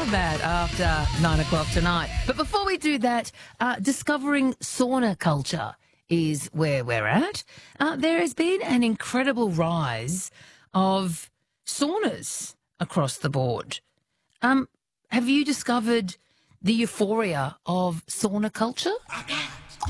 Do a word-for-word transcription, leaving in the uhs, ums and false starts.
that after nine o'clock tonight. But before we do that, uh, discovering sauna culture is where we're at. Uh, there has been an incredible rise of saunas across the board. Um, have you discovered the euphoria of sauna culture?